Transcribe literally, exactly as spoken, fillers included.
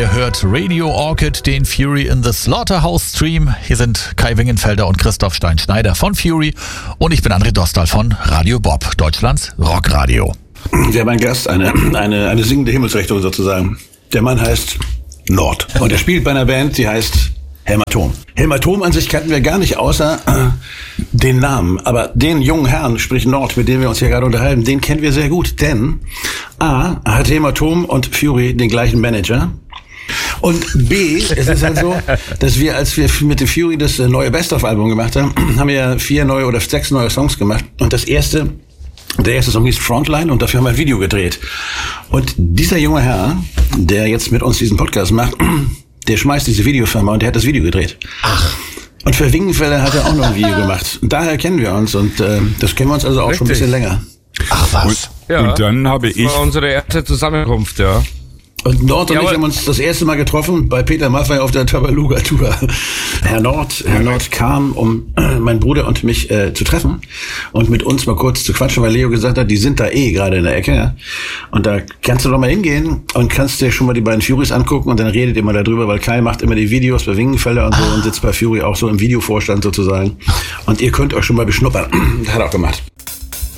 Ihr hört Radio Orchid, den Fury in the Slaughterhouse Stream. Hier sind Kai Wingenfelder und Christoph Stein-Schneider von Fury. Und ich bin André Dostal von Radio Bob, Deutschlands Rockradio. Wir haben einen Gast, eine, eine, eine singende Himmelsrichtung sozusagen. Der Mann heißt Nord. Und er spielt bei einer Band, die heißt Hämatom. Hämatom an sich kannten wir gar nicht, außer äh, den Namen. Aber den jungen Herrn, sprich Nord, mit dem wir uns hier gerade unterhalten, den kennen wir sehr gut. Denn A, hat Hämatom und Fury den gleichen Manager. Und B, es ist halt so, dass wir, als wir mit The Fury das neue Best-of-Album gemacht haben, haben wir ja vier neue oder sechs neue Songs gemacht. Und das erste... Der erste Song hieß Frontline und dafür haben wir ein Video gedreht. Und dieser junge Herr, der jetzt mit uns diesen Podcast macht, der schmeißt diese Videofirma und der hat das Video gedreht. Ach. Und für Wingenfelder hat er auch noch ein Video gemacht. Und daher kennen wir uns und äh, das kennen wir uns also auch Richtig. schon ein bisschen länger. Ach was. Und, ja, und dann habe ich... Das war unsere erste Zusammenkunft, ja. Und Nord und ja, ich haben uns das erste Mal getroffen bei Peter Maffay auf der Tabaluga-Tour. Herr Nord, Herr Nord kam, um äh, meinen Bruder und mich äh, zu treffen und mit uns mal kurz zu quatschen, weil Leo gesagt hat, die sind da eh gerade in der Ecke. Ja? Und da kannst du doch mal hingehen und kannst dir schon mal die beiden Furies angucken und dann redet ihr mal darüber, weil Kai macht immer die Videos bei Wingenfelder und so und sitzt bei Fury auch so im Videovorstand sozusagen. Und ihr könnt euch schon mal beschnuppern. Hat er auch gemacht.